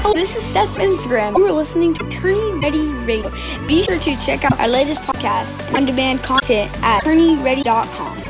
Hello, this is Seth from Instagram. You are listening to Attorney Ready Radio. Be sure to check out our latest podcast and on-demand content at attorneyready.com.